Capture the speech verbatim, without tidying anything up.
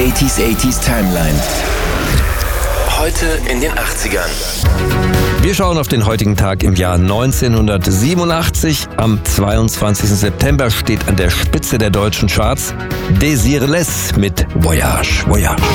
achtziger achtziger Timeline. Heute in den achtzigern. Wir schauen auf den heutigen Tag im Jahr neunzehnhundertsiebenundachtzig. Am zweiundzwanzigsten September steht an der Spitze der deutschen Charts Désiré mit Voyage, Voyage.